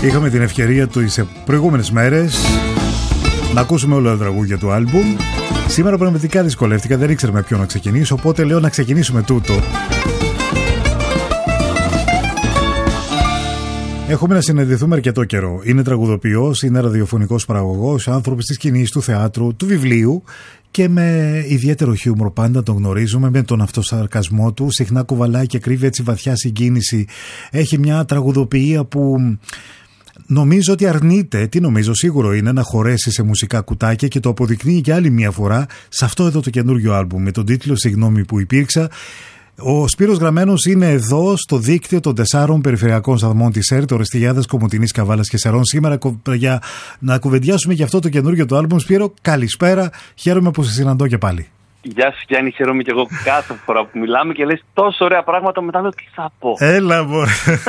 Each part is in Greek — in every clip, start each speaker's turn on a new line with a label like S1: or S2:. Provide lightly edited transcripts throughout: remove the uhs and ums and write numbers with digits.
S1: Είχαμε την ευκαιρία σε προηγούμενες μέρες να ακούσουμε όλα τα τραγούδια του άλμπουμ. Σήμερα πραγματικά δυσκολεύτηκα, δεν ήξερα με ποιο να ξεκινήσω, οπότε λέω να ξεκινήσουμε τούτο. Έχουμε να συναντηθούμε αρκετό καιρό. Είναι τραγουδοποιός, είναι ραδιοφωνικός παραγωγός, άνθρωπος της σκηνής, του θεάτρου, του βιβλίου και με ιδιαίτερο χιούμορ πάντα τον γνωρίζουμε, με τον αυτοσαρκασμό του. Συχνά κουβαλάει και κρύβει έτσι βαθιά συγκίνηση. Έχει μια τραγουδοποιία που νομίζω ότι αρνείται, σίγουρο είναι, να χωρέσει σε μουσικά κουτάκια και το αποδεικνύει και άλλη μια φορά σε αυτό εδώ το καινούριο άλμπουμ με τον τίτλο «Συγγνώμη που υπήρξα». Ο Σπύρος Γραμμένος είναι εδώ στο δίκτυο των 4 περιφερειακών σταθμών της ΕΡΤ, Ορεστιγιάδας, Κομοτηνής, Καβάλας και Σερών. Σήμερα για να κουβεντιάσουμε για αυτό το καινούργιο του άλμπουμ. Σπύρο, καλησπέρα. Χαίρομαι που σε συναντώ και πάλι.
S2: Γεια σου Γιάννη, χαίρομαι και εγώ κάθε φορά που μιλάμε και λες τόσο ωραία πράγματα, μετά λέω τι θα πω.
S1: Έλα μωρέ.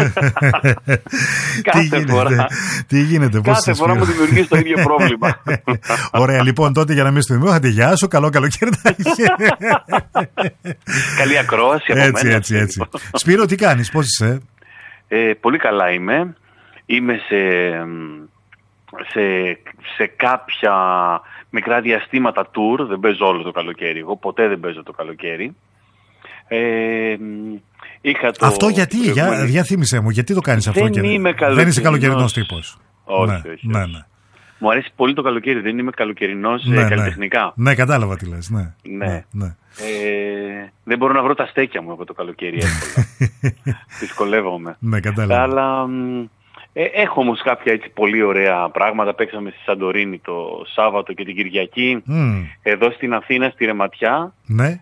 S2: Κάθε φορά.
S1: Τι γίνεται, πώς
S2: κάθε φορά μου δημιουργείς το ίδιο πρόβλημα.
S1: Ωραία, λοιπόν, τότε για να μην στο δημιουργώ, γεια σου, καλό καλοκαίρι.
S2: Καλή ακρόαση από μένα.
S1: Έτσι. Σπύρο, τι κάνεις, πώς είσαι?
S2: Πολύ καλά είμαι. Είμαι σε κάποια μικρά διαστήματα tour, δεν παίζω όλο το καλοκαίρι. Εγώ ποτέ δεν παίζω το καλοκαίρι.
S1: Αυτό γιατί, για θύμισέ μου, γιατί το κάνεις αυτό? Δεν είσαι καλοκαιρινός τύπος.
S2: Όχι. Μου αρέσει πολύ το καλοκαίρι, δεν είμαι καλοκαιρινός καλλιτεχνικά.
S1: Ναι, κατάλαβα τι λες. Ναι.
S2: Δεν μπορώ να βρω τα στέκια μου από το καλοκαίρι εύκολα. Δυσκολεύομαι.
S1: Ναι, κατάλαβα.
S2: Αλλά έχω όμως κάποια έτσι πολύ ωραία πράγματα. Παίξαμε στη Σαντορίνη το Σάββατο και την Κυριακή. Εδώ στην Αθήνα, στη Ρεματιά.
S1: Ναι.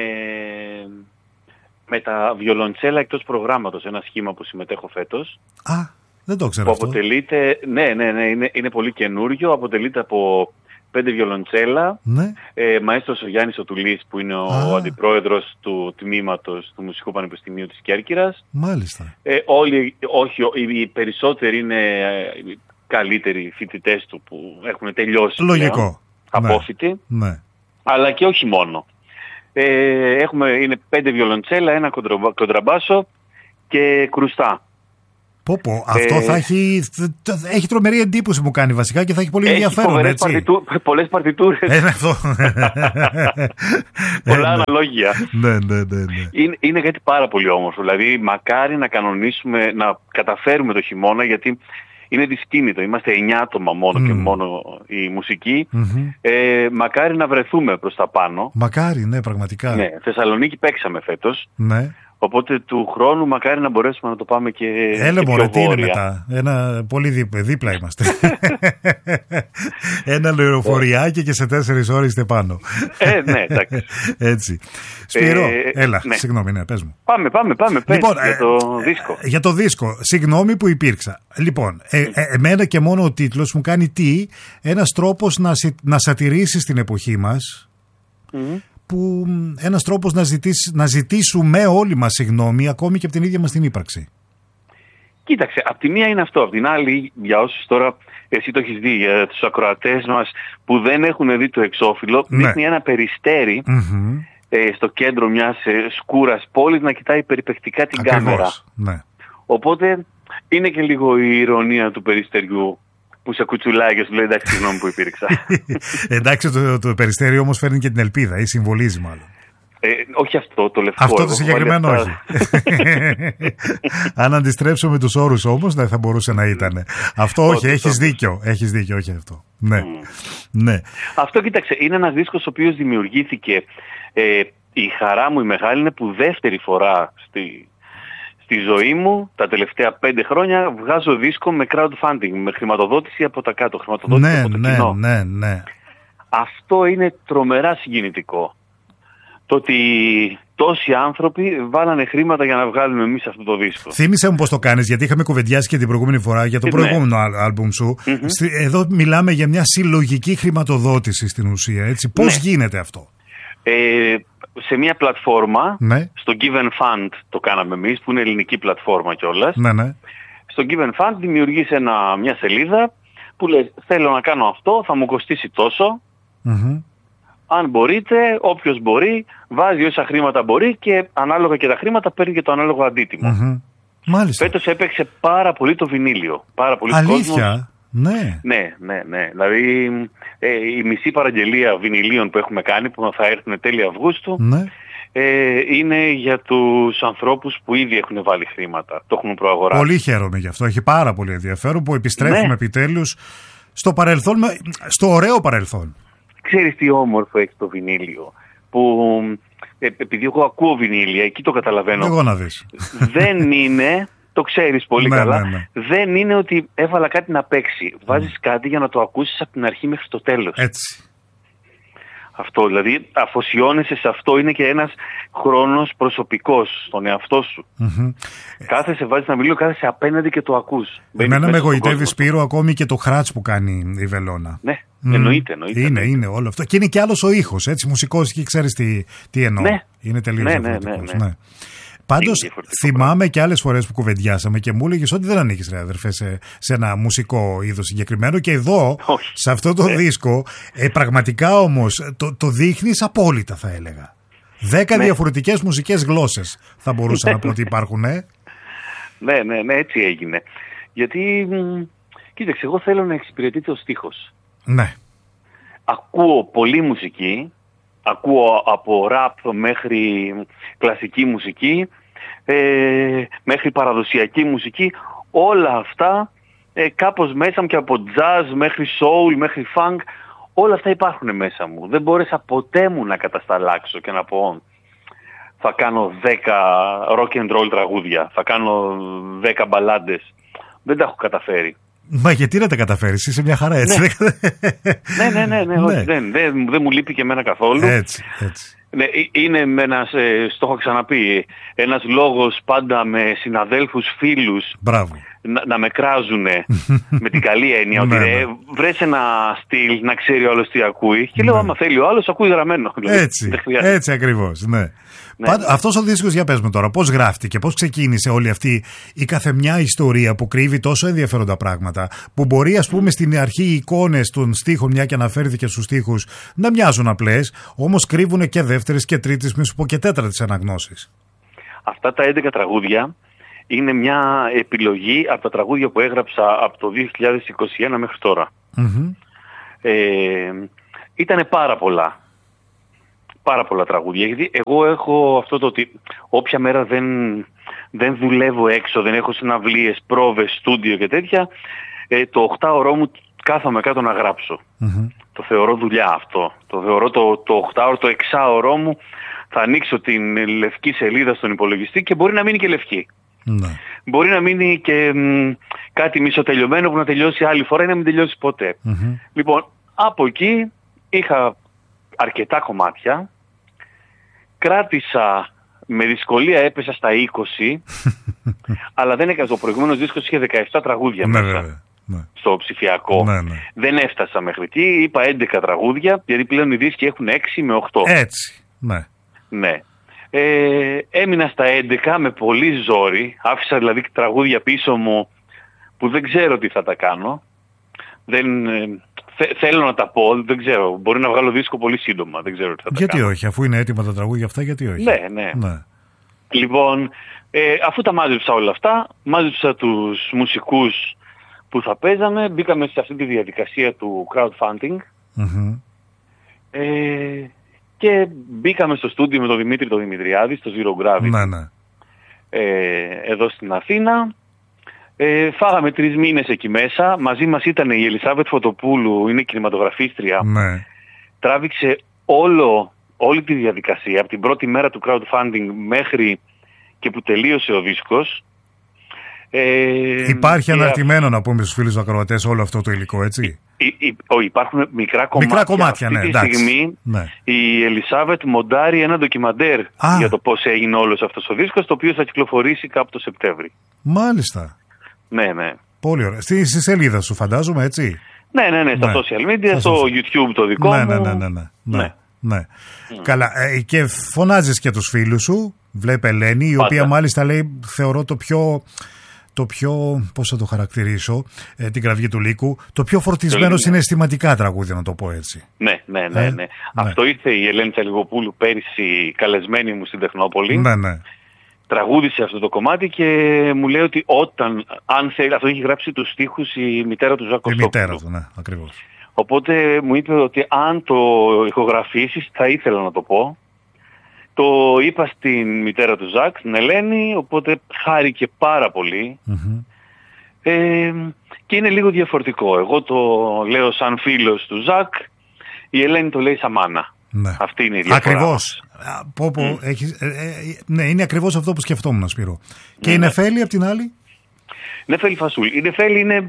S2: Με τα βιολοντσέλα εκτός προγράμματος. Ένα σχήμα που συμμετέχω φέτος.
S1: Δεν το ξέρω αυτό.
S2: Αποτελείται, ναι, είναι πολύ καινούριο. Αποτελείται από 5 βιολοντσέλα.
S1: Ναι.
S2: Μαέστρος ο Γιάννης ο Τουλής, που είναι ο αντιπρόεδρος του τμήματος του Μουσικού Πανεπιστημίου της Κέρκυρας.
S1: Μάλιστα.
S2: Οι περισσότεροι είναι καλύτεροι φοιτητές του που έχουν τελειώσει.
S1: Λογικό.
S2: Απόφοιτοι.
S1: Ναι.
S2: Αλλά και όχι μόνο. Είναι 5 βιολοντσέλα, ένα κοντραμπάσο και κρουστά.
S1: Αυτό θα έχει τρομερή εντύπωση, μου κάνει βασικά, και θα έχει πολύ ενδιαφέρον, έτσι.
S2: Πολλές παρτιτούρες.
S1: Αυτό.
S2: Πολλά αναλόγια.
S1: Ναι.
S2: Είναι κάτι πάρα πολύ όμορφο. Δηλαδή, μακάρι να κανονίσουμε, να καταφέρουμε το χειμώνα, γιατί είναι δυσκίνητο. Είμαστε 9 άτομα μόνο και μόνο η μουσική. Μακάρι να βρεθούμε προς τα πάνω.
S1: Μακάρι, ναι, πραγματικά.
S2: Ναι, Θεσσαλονίκη παίξαμε φέτος.
S1: Ναι.
S2: Οπότε του χρόνου μακάρι να μπορέσουμε να το πάμε και
S1: πιο τι είναι μετά. Πολύ δίπλα είμαστε. Ένα λεωφοριάκι και σε 4 ώρες είστε πάνω.
S2: Ναι, εντάξει.
S1: Έτσι. Σπύρο, έλα, συγγνώμη, πες μου.
S2: Πάμε, λοιπόν, για το δίσκο.
S1: Για το δίσκο, συγγνώμη που υπήρξα. Λοιπόν, εμένα και μόνο ο τίτλος μου κάνει ένας τρόπος να σατηρήσεις την εποχή μας. Που ένας τρόπος να ζητήσουμε όλοι μας συγγνώμη, ακόμη και από την ίδια μας την ύπαρξη.
S2: Κοίταξε, απ' τη μία είναι αυτό, απ' την άλλη, για όσους τώρα εσύ το έχεις δει, για τους ακροατές μας που δεν έχουν δει το εξώφυλλο, δείχνει ένα περιστέρι στο κέντρο μιας σκούρας πόλης να κοιτάει περιπεκτικά την κάμερα.
S1: Ναι.
S2: Οπότε είναι και λίγο η ηρωνία του περιστεριού που σε κουτσουλάει και σου λέει εντάξει, συγγνώμη που υπήρξα.
S1: Εντάξει, το περιστέρι όμως φέρνει και την ελπίδα ή συμβολίζει μάλλον.
S2: Όχι αυτό, το λευκό.
S1: Αυτό το συγκεκριμένο όχι. Αν αντιστρέψουμε τους όρους όμως, δεν θα μπορούσε να ήταν. Αυτό όχι, έχεις δίκιο, όχι αυτό. Ναι.
S2: Αυτό, κοίταξε, είναι ένας δίσκος ο οποίος δημιουργήθηκε. Η χαρά μου η μεγάλη είναι που δεύτερη φορά στη ζωή μου, τα τελευταία 5 χρόνια, βγάζω δίσκο με crowdfunding, με χρηματοδότηση από τα κάτω, χρηματοδότηση από το κοινό.
S1: Ναι.
S2: Αυτό είναι τρομερά συγκινητικό. Το ότι τόσοι άνθρωποι βάλανε χρήματα για να βγάλουμε εμείς αυτό το δίσκο.
S1: Θύμισε μου πώς το κάνεις, γιατί είχαμε κουβεντιάσει και την προηγούμενη φορά για το προηγούμενο άλμπουμ σου. Εδώ μιλάμε για μια συλλογική χρηματοδότηση στην ουσία, έτσι. Πώς γίνεται αυτό?
S2: Σε μια πλατφόρμα, στο Give Fund το κάναμε εμείς, που είναι ελληνική πλατφόρμα κιόλας.
S1: Ναι.
S2: Στο Give Fund δημιουργείς μια σελίδα που λέει θέλω να κάνω αυτό, θα μου κοστίσει τόσο. Αν μπορείτε, όποιος μπορεί, βάζει όσα χρήματα μπορεί και ανάλογα και τα χρήματα παίρνει και το ανάλογο αντίτιμο.
S1: Μάλιστα.
S2: Φέτος έπαιξε πάρα πολύ το βινίλιο. Πάρα πολύ
S1: αλήθεια?
S2: κόσμος.
S1: Ναι.
S2: Ναι. Δηλαδή η μισή παραγγελία βινιλίων που έχουμε κάνει, που θα έρθουν τέλη Αυγούστου,
S1: ναι.
S2: Είναι για τους ανθρώπους που ήδη έχουν βάλει χρήματα. Το έχουν προαγοράσει.
S1: Πολύ χαίρομαι γι' αυτό. Έχει πάρα πολύ ενδιαφέρον που επιστρέφουμε επιτέλους στο παρελθόν, στο ωραίο παρελθόν.
S2: Ξέρεις τι όμορφο έχει το βινίλιο, που επειδή εγώ ακούω βινίλια, εκεί το καταλαβαίνω.
S1: Εγώ να δεις.
S2: Δεν είναι, το ξέρεις πολύ καλά, δεν είναι ότι έβαλα κάτι να παίξει. Βάζεις κάτι για να το ακούσεις από την αρχή μέχρι το τέλος.
S1: Έτσι.
S2: Αυτό, δηλαδή αφοσιώνεσαι σε αυτό, είναι και ένας χρόνος προσωπικός στον εαυτό σου. Κάθεσαι, βάζεις ένα βιβλίο, κάθεσαι απέναντι και το ακούς.
S1: Εμένα με εγωιτεύει, Σπύρο, ακόμη και το χράτς που κάνει η βελόνα.
S2: Ναι, εννοείται.
S1: Είναι όλο αυτό. Και είναι και άλλος ο ήχος, έτσι, μουσικός, και ξέρεις τι εννοώ.
S2: Ναι.
S1: Είναι τελείως διαφορετικός. Ναι. Πάντως θυμάμαι και άλλες φορές που κουβεντιάσαμε και μου έλεγες ότι δεν ανήκεις, ρε αδερφέ, σε ένα μουσικό είδος συγκεκριμένο, και εδώ, σε αυτό το δίσκο, πραγματικά όμως το δείχνεις απόλυτα, θα έλεγα. 10 διαφορετικές μουσικές γλώσσες θα μπορούσα να πω ότι υπάρχουν,
S2: Ναι, έτσι έγινε. Γιατί, κοίταξε, εγώ θέλω να εξυπηρετείται ο στίχος.
S1: Ναι.
S2: Ακούω πολλή μουσική. Ακούω από ραπ μέχρι κλασική μουσική, μέχρι παραδοσιακή μουσική, όλα αυτά κάπως μέσα μου, και από jazz μέχρι soul, μέχρι funk, όλα αυτά υπάρχουν μέσα μου. Δεν μπόρεσα ποτέ μου να κατασταλάξω και να πω θα κάνω 10 rock and roll τραγούδια, θα κάνω 10 μπαλάντες. Δεν τα έχω καταφέρει.
S1: Μα γιατί να τα καταφέρεις, είσαι μια χαρά, έτσι.
S2: Ναι. Δεν μου λείπει και εμένα καθόλου.
S1: Έτσι.
S2: Ναι, είναι ένας, το έχω ξαναπεί, ένας λόγος πάντα με συναδέλφους, φίλους, να με κράζουνε με την καλή έννοια, ότι βρες ένα στυλ να ξέρει ο άλλος τι ακούει, και λέω άμα θέλει ο άλλος ακούει γραμμένο.
S1: Έτσι ακριβώς, ναι. Αυτός ο δίσκος, για πες μου τώρα, πώς γράφτηκε, πώς ξεκίνησε όλη αυτή η καθεμιά ιστορία που κρύβει τόσο ενδιαφέροντα πράγματα, που μπορεί, ας πούμε, στην αρχή οι εικόνες των στίχων, μια και αναφέρθηκε στους στίχους, να μοιάζουν απλές, όμως κρύβουν και δεύτερες και τρίτες, μη σου πω και τέταρτες αναγνώσεις. Αυτά τα
S2: 11 τραγούδια είναι μια επιλογή από τα τραγούδια που έγραψα από το 2021 μέχρι τώρα. Ήτανε πάρα πολλά τραγούδια, γιατί εγώ έχω αυτό το ότι όποια μέρα δεν δουλεύω έξω, δεν έχω συναυλίες, πρόβες, στούντιο και τέτοια, το 8ωρό μου κάθομαι κάτω να γράψω. Το θεωρώ δουλειά αυτό. Το θεωρώ το 8ωρο, το 6ωρο μου θα ανοίξω την λευκή σελίδα στον υπολογιστή και μπορεί να μείνει και λευκή. Μπορεί να μείνει και κάτι μισοτελειωμένο που να τελειώσει άλλη φορά ή να μην τελειώσει ποτέ. Λοιπόν, από εκεί είχα αρκετά κομμάτια. Κράτησα, με δυσκολία έπεσα στα 20, αλλά δεν έκανα. Ο προηγούμενος δίσκος είχε 17 τραγούδια μέσα. Στο ψηφιακό. Δεν έφτασα μέχρι εκεί. Είπα 11 τραγούδια, γιατί πλέον οι δίσκοι έχουν 6 με 8.
S1: Έτσι.
S2: Ναι. Έμεινα στα 11 με πολύ ζόρι. Άφησα δηλαδή τραγούδια πίσω μου που δεν ξέρω τι θα τα κάνω. Θέλω να τα πω, δεν ξέρω. Μπορεί να βγάλω δίσκο πολύ σύντομα. Δεν ξέρω τι θα τα
S1: γιατί
S2: κάνω.
S1: όχι, αφού είναι έτοιμα τα τραγούδια αυτά, γιατί όχι.
S2: Ναι. Λοιπόν, αφού τα μάζεψα όλα αυτά, μάζεψα τους μουσικούς που θα παίζαμε, μπήκαμε σε αυτή τη διαδικασία του crowdfunding και μπήκαμε στο στούντιο με τον Δημήτρη τον Δημητριάδη, στο Zero Gravity, εδώ στην Αθήνα. Φάγαμε 3 μήνες εκεί μέσα. Μαζί μας ήταν η Ελισάβετ Φωτοπούλου, είναι κινηματογραφίστρια. Τράβηξε όλη τη διαδικασία από την πρώτη μέρα του crowdfunding μέχρι και που τελείωσε ο δίσκος.
S1: Υπάρχει αναρτημένο, να πούμε στους φίλους ακροατές, όλο αυτό το υλικό, έτσι.
S2: Υπάρχουν μικρά κομμάτια.
S1: Αυτή
S2: τη στιγμή η Ελισάβετ μοντάρει ένα ντοκιμαντέρ για το πώς έγινε όλος αυτός ο δίσκος, το οποίο θα κυκλοφορήσει κάπου το Σεπτέμβρη.
S1: Μάλιστα.
S2: Ναι.
S1: Πολύ ωραία. Στη σελίδα σου φαντάζομαι, έτσι.
S2: Ναι, στα social media, στο YouTube το δικό μου.
S1: Ναι. Καλά, και φωνάζεις και τους φίλους σου. Βλέπε Ελένη, η οποία μάλιστα λέει, θεωρώ το πιο, πώς θα το χαρακτηρίσω, την Κραυγή του Λύκου, το πιο φορτισμένο συναισθηματικά τραγούδι, να το πω έτσι.
S2: Ναι. Αυτό ήρθε η Ελένη Τσαλιγοπούλου πέρυσι καλεσμένη μου στην Τεχνόπολη.
S1: Ναι.
S2: τραγούδισε αυτό το κομμάτι και μου λέει ότι αν θέλει, αυτό έχει γράψει τους στίχους η μητέρα του Ζακ Κωστόπουλου.
S1: Η μητέρα του, ναι, ακριβώς.
S2: Οπότε μου είπε ότι αν το ηχογραφήσεις θα ήθελα να το πω. Το είπα στην μητέρα του Ζακ, την Ελένη, οπότε χάρηκε πάρα πολύ. Και είναι λίγο διαφορετικό. Εγώ το λέω σαν φίλος του Ζακ, η Ελένη το λέει σαν μάνα.
S1: Ναι.
S2: Αυτή είναι η διαφορά.
S1: Ακριβώς. Ναι, είναι ακριβώς αυτό που σκεφτόμουν, Σπύρο. Και η Νεφέλη απ' την άλλη.
S2: Νεφέλη Φασούλη. Η Νεφέλη είναι...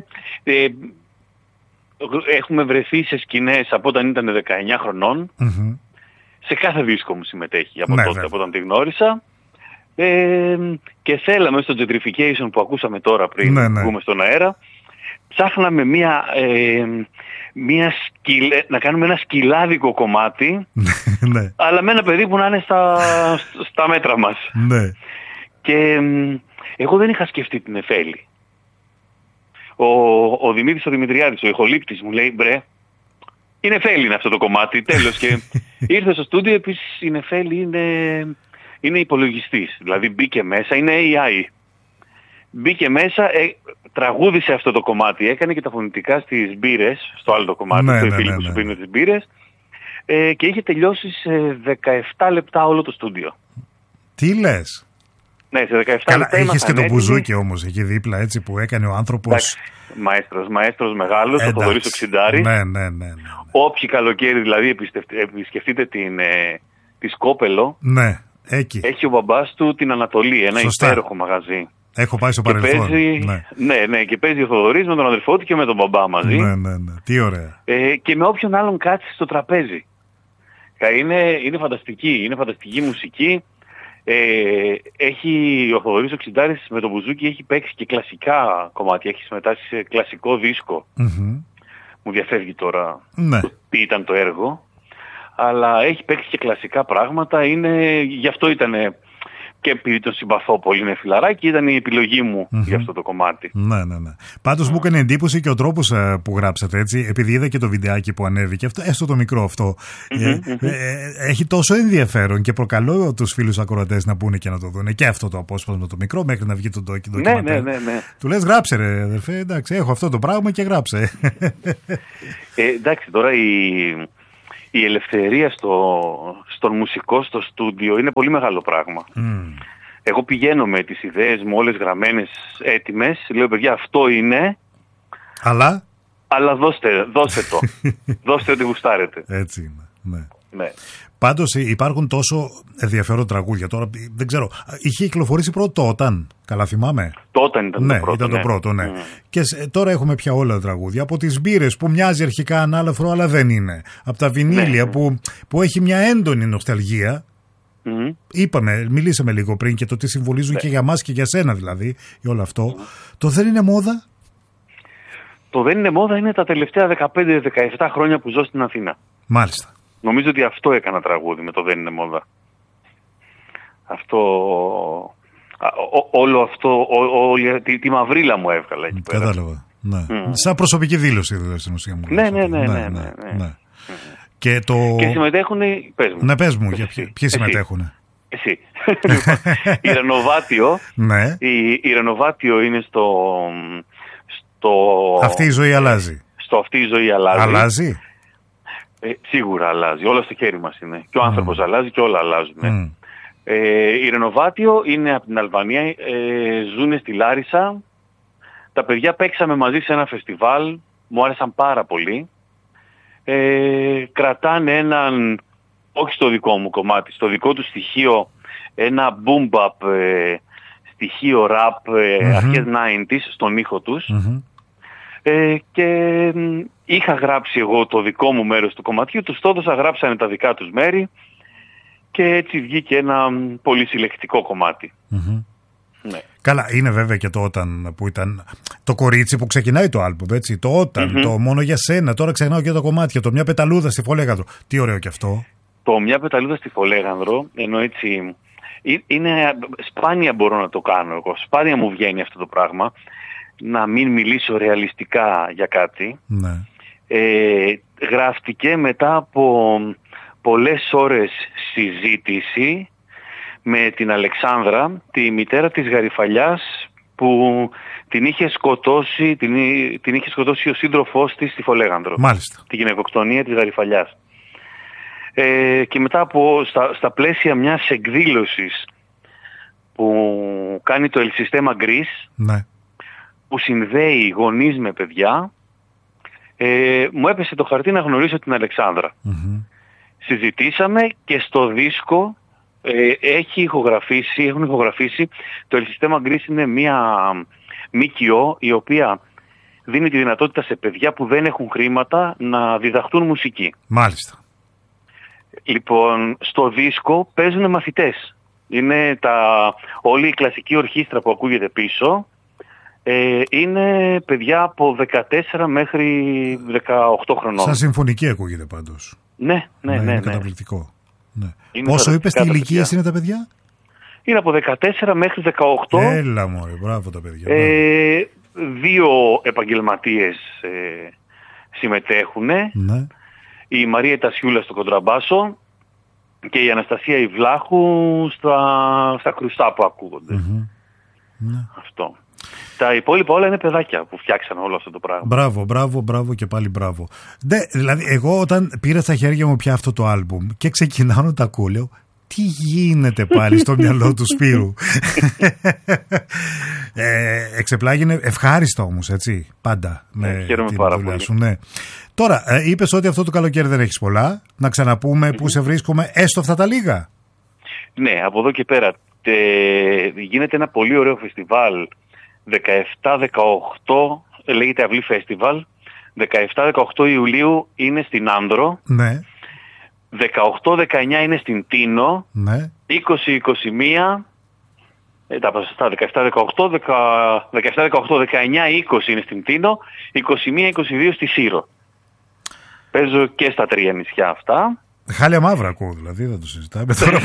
S2: έχουμε βρεθεί σε σκηνές από όταν ήταν 19 χρονών. Σε κάθε δίσκο μου συμμετέχει από τότε, από όταν τη γνώρισα. Και θέλαμε στο Gentrification που ακούσαμε τώρα πριν βγούμε στον αέρα, ψάχναμε να κάνουμε ένα σκυλάδικο κομμάτι, αλλά με ένα παιδί που να είναι στα μέτρα μας. Και εγώ δεν είχα σκεφτεί την Νεφέλη. Ο Δημήτρης ο Δημητριάδης, ο ηχολήπτης, μου λέει μπρε, η Νεφέλη είναι αυτό το κομμάτι, τέλος. Και ήρθε στο στούντιο, επίσης η Νεφέλη είναι υπολογιστής, δηλαδή μπήκε μέσα, είναι AI. Μπήκε μέσα, τραγούδισε αυτό το κομμάτι, έκανε και τα φωνητικά στις μπύρες, στο άλλο το κομμάτι, στο φίλο που σου πίνει τις μπύρες, και είχε τελειώσει σε 17 λεπτά όλο το στούντιο.
S1: Τι λες?
S2: Ναι, σε 17 λεπτά.
S1: Είχες και το μπουζούκι όμως εκεί δίπλα, έτσι, που έκανε ο άνθρωπος.
S2: Μαέστρος μεγάλος, ο Θοδωρής ο Ξιντάρης.
S1: Ναι.
S2: Όποιοι καλοκαίρι δηλαδή επισκεφτείτε τη Σκόπελο,
S1: ναι, εκεί.
S2: Έχει ο μπαμπάς του την Ανατολή, ένα υπέροχο μαγαζί.
S1: Έχω πάει στο παρελθόν.
S2: Ναι, και παίζει ο Θοδωρής με τον αδερφό του και με τον μπαμπά μαζί.
S1: Ναι. Τι ωραία.
S2: Και με όποιον άλλον κάτσει στο τραπέζι. Είναι φανταστική μουσική. Έχει ο Θοδωρής ο Ξιντάρης με τον μπουζούκι, έχει παίξει και κλασικά κομμάτια, έχει συμμετάσχει σε κλασικό δίσκο. Μου διαφεύγει τώρα τι ήταν το έργο, αλλά έχει παίξει και κλασικά πράγματα, γι' αυτό ήταν και επειδή τον συμπαθώ πολύ, είναι φιλαράκι, ήταν η επιλογή μου για αυτό το κομμάτι.
S1: Ναι. Πάντως μου έκανε εντύπωση και ο τρόπος που γράψατε, έτσι, επειδή είδα και το βιντεάκι που ανέβηκε, έστω το μικρό αυτό. Έχει τόσο ενδιαφέρον και προκαλώ τους φίλους ακροατές να πούνε και να το δουν. Και αυτό το απόσπασμα το μικρό μέχρι να βγει το ντοκιμαντέρ. Ναι. Του λες γράψε ρε αδερφέ, εντάξει, έχω αυτό το πράγμα και γράψε.
S2: Εντάξει, τώρα η ελευθερία στον μουσικό, στο στούντιο, είναι πολύ μεγάλο πράγμα. Εγώ πηγαίνω με τις ιδέες μου όλες γραμμένες, έτοιμες. Λέω, παιδιά, αυτό είναι. Αλλά δώστε το. Δώστε ό,τι γουστάρετε.
S1: Έτσι είναι.
S2: Ναι.
S1: Πάντως υπάρχουν τόσο ενδιαφέρον τραγούδια. Τώρα δεν ξέρω. Είχε κυκλοφορήσει πρώτο όταν. Καλά θυμάμαι.
S2: Τότε ήταν το πρώτο.
S1: Ήταν το πρώτο, ναι. Και τώρα έχουμε πια όλα τα τραγούδια. Από τις μπύρες που μοιάζει αρχικά ανάλαφρο, αλλά δεν είναι. Από τα βινίλια που έχει μια έντονη νοσταλγία. Μιλήσαμε λίγο πριν και το τι συμβολίζουν και για μας και για σένα δηλαδή. Για όλο αυτό. Το δεν είναι μόδα.
S2: Το δεν είναι μόδα είναι τα τελευταία 15-17 χρόνια που ζω στην Αθήνα.
S1: Μάλιστα.
S2: Νομίζω ότι αυτό έκανα τραγούδι με το δεν είναι μόδα. Όλο αυτό, τη μαυρίλα μου έβγαλα εκεί πέρα.
S1: Κατάλαβα. Ναι. Σαν προσωπική δήλωση δηλαδή στην ουσία μου.
S2: Ναι. Και συμμετέχουν. Πες μου.
S1: Ναι, πες μου. Ποιοι συμμετέχουν.
S2: Εσύ. Η Ρενοβάτιο.
S1: Ναι.
S2: Η Ρενοβάτιο είναι στο.
S1: Αυτή η ζωή αλλάζει.
S2: Στο αυτή η ζωή αλλάζει.
S1: Αλλάζει.
S2: Σίγουρα αλλάζει. Όλα στο χέρι μας είναι. Και ο άνθρωπος αλλάζει και όλα αλλάζουν. Η Ρενοβάτιο είναι από την Αλβανία. Ζούνε στη Λάρισα. Τα παιδιά παίξαμε μαζί σε ένα φεστιβάλ. Μου άρεσαν πάρα πολύ. Κρατάνε έναν, όχι στο δικό μου κομμάτι, στο δικό του στοιχείο, ένα boom bap στοιχείο rap αρχές 90s στον ήχο τους. Και είχα γράψει εγώ το δικό μου μέρος του κομματιού, τους το έδωσα, γράψανε τα δικά τους μέρη και έτσι βγήκε ένα πολύ συλλεκτικό κομμάτι. Ναι.
S1: Καλά, είναι βέβαια και το όταν που ήταν το κορίτσι που ξεκινάει το άλμπουμ, έτσι. Το όταν, το μόνο για σένα. Τώρα ξεχνάω και τα κομμάτια. Το μια πεταλούδα στη Φολέγανδρο. Τι ωραίο κι αυτό.
S2: Το μια πεταλούδα στη Φολέγανδρο, ενώ έτσι. Είναι σπάνια μπορώ να το κάνω εγώ. Σπάνια μου βγαίνει αυτό το πράγμα. Να μην μιλήσω ρεαλιστικά για κάτι.
S1: Ναι.
S2: Γραφτηκε μετά από πολλές ώρες συζήτηση με την Αλεξάνδρα, τη μητέρα της Γαριφαλιάς, που την είχε σκοτώσει ο σύντροφός της στη Φολέγανδρο.
S1: Μάλιστα.
S2: Τη γυναικοκτονία της Γαριφαλιάς. Και μετά από στα πλαίσια μιας εκδήλωσης που κάνει το El Sistema Gris,
S1: ναι,
S2: που συνδέει γονείς με παιδιά, μου έπεσε το χαρτί να γνωρίσω την Αλεξάνδρα.
S1: Mm-hmm.
S2: Συζητήσαμε και στο δίσκο έχουν ηχογραφήσει. Το El Sistema Gris είναι μια ΜΚΟ η οποία δίνει τη δυνατότητα σε παιδιά που δεν έχουν χρήματα να διδαχτούν μουσική.
S1: Μάλιστα.
S2: Λοιπόν, στο δίσκο παίζουν μαθητές. Είναι όλη η κλασική ορχήστρα που ακούγεται πίσω. Είναι παιδιά από 14 μέχρι 18 χρονών.
S1: Σαν συμφωνική ακούγεται πάντως.
S2: Ναι.
S1: Είναι καταπληκτικό. Ναι. Πόσο είπες τι ηλικίες είναι τα παιδιά?
S2: Είναι από 14 μέχρι 18.
S1: Έλα μωρέ, μπράβο τα παιδιά.
S2: 2 επαγγελματίες συμμετέχουν.
S1: Ναι.
S2: Η Μαρία Τασιούλα στο κοντραμπάσο και η Αναστασία Ιβλάχου στα κρουστά που ακούγονται.
S1: Mm-hmm. Ναι.
S2: Αυτό. Τα υπόλοιπα όλα είναι παιδάκια που φτιάξαν όλο αυτό το πράγμα.
S1: Μπράβο και πάλι μπράβο. Ναι, δηλαδή εγώ όταν πήρα στα χέρια μου πια αυτό το άλμπουμ και ξεκινάω να τα ακούω, λέω τι γίνεται πάλι στο μυαλό του Σπύρου. Εξεπλάγινε ευχάριστα όμως, έτσι, πάντα με την δουλειά σου. Ναι. Τώρα, είπες ότι αυτό το καλοκαίρι δεν έχεις πολλά. Να ξαναπούμε που σε βρίσκουμε έστω αυτά τα λίγα.
S2: Ναι, από εδώ και πέρα γίνεται ένα πολύ ωραίο φεστιβάλ 17-18, λέγεται Αυλή Φεστιβάλ. 17-18 Ιουλίου είναι στην Άνδρο.
S1: Ναι.
S2: 18-19 είναι στην Τίνο.
S1: Ναι.
S2: 20-21 τα ποσοστά 17-18, 19-20 είναι στην Τίνο, 21-22 στη Σύρο. Παίζω και στα 3 νησιά αυτά.
S1: Χάλια μαύρα ακούω, δηλαδή δεν το συζητάμε τώρα.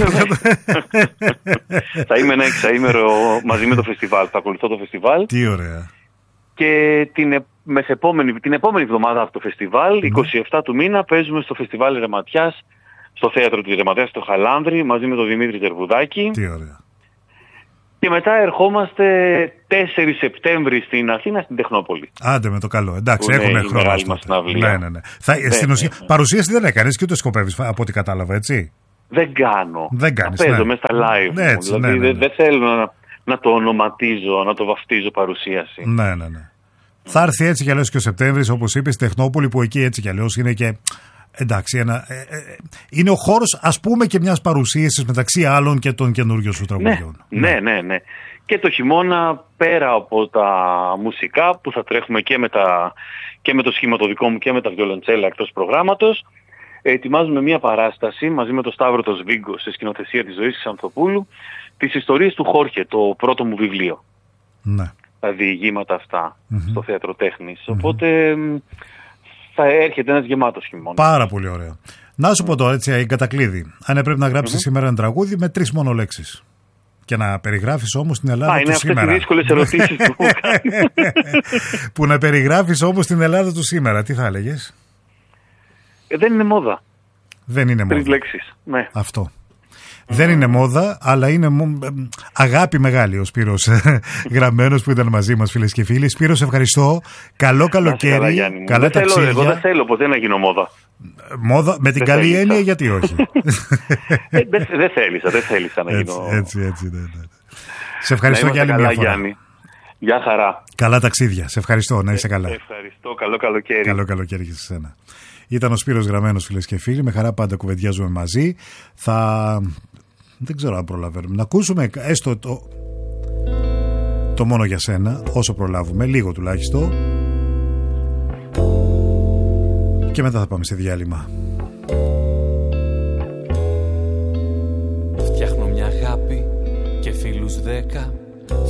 S2: Θα είμαι ένα εξαήμερο μαζί με το φεστιβάλ, θα ακολουθώ το φεστιβάλ.
S1: Τι ωραία.
S2: Και την επόμενη εβδομάδα από το φεστιβάλ, 27 του μήνα, παίζουμε στο φεστιβάλ Ρεματιάς, στο θέατρο της Ρεματιάς, στο Χαλάνδρη, μαζί με τον Δημήτρη Τερβουδάκη.
S1: Τι ωραία. Και
S2: μετά ερχόμαστε 4 Σεπτέμβρη στην Αθήνα, στην Τεχνόπολη.
S1: Άντε με το καλό. Εντάξει, έχουν χρόνο. Ναι. Στην ουσία, παρουσίαση δεν έκανες και ούτε σκοπεύεις, από ό,τι κατάλαβα, έτσι.
S2: Δεν κάνω.
S1: Δεν κάνεις.
S2: Θα παίζω μέσα στα live.
S1: Έτσι,
S2: δηλαδή δεν θέλω να το ονοματίζω, να το βαφτίζω παρουσίαση.
S1: Ναι. Θα έρθει έτσι κι αλλιώς και ο Σεπτέμβρης, όπως είπες, στη Τεχνόπολη, που εκεί έτσι κι αλλιώς είναι και. Εντάξει, είναι ο χώρος, ας πούμε, και μιας παρουσίασης μεταξύ άλλων και των καινούριων σου τραγουδιών.
S2: Ναι. Και το χειμώνα, πέρα από τα μουσικά που θα τρέχουμε και με το σχήμα το δικό μου και με τα βιολοντσέλα εκτός προγράμματος, ετοιμάζουμε μια παράσταση μαζί με τον Σταύρο το Σβίγκο σε σκηνοθεσία της Ζωής Ξανθοπούλου, τις ιστορίες του Χόρχε, το πρώτο μου βιβλίο.
S1: Ναι.
S2: Τα διηγήματα αυτά στο Θέατρο Τέχνης. Οπότε θα έρχεται ένας γεμάτος χειμώνας.
S1: Πάρα πολύ ωραία. Να σου πω τώρα έτσι, η κατακλείδη. Αν έπρεπε να γράψεις σήμερα ένα τραγούδι με 3 μόνο λέξεις. Και να περιγράφεις όμως την Ελλάδα του σήμερα.
S2: Είναι αυτές οι δύσκολες ερωτήσεις που μου κάνει.
S1: Που να περιγράφεις όμως την Ελλάδα του σήμερα. Τι θα έλεγες?
S2: Δεν είναι μόδα.
S1: Δεν είναι μόδα.
S2: 3 λέξεις. Ναι.
S1: Αυτό. Δεν είναι μόδα, αλλά είναι αγάπη μεγάλη ο Σπύρος Γραμμένος που ήταν μαζί μας, φίλες και φίλοι. Σπύρο, σε ευχαριστώ. Καλό καλοκαίρι. Καλά ταξίδια.
S2: Εγώ δεν θέλω ποτέ να γίνω μόδα.
S1: Μόδα, με την καλή έννοια, γιατί όχι?
S2: Δεν θέλησα να γίνω.
S1: Έτσι. Ναι. Σε ευχαριστώ για άλλη μια φορά.
S2: Γιάννη. Γεια χαρά.
S1: Καλά ταξίδια. Σε ευχαριστώ. Να είσαι καλά.
S2: Ευχαριστώ. Καλό καλοκαίρι.
S1: Καλό καλοκαίρι και σε σένα. Ήταν ο Σπύρος Γραμμένος, φίλες και φίλοι. Με χαρά πάντα κουβεντιάζουμε μαζί. Δεν ξέρω αν προλαβαίνουμε να ακούσουμε έστω το μόνο για σένα, όσο προλάβουμε, λίγο τουλάχιστον. Και μετά θα πάμε σε διάλειμμα.
S3: Φτιάχνω μια αγάπη και φίλους 10.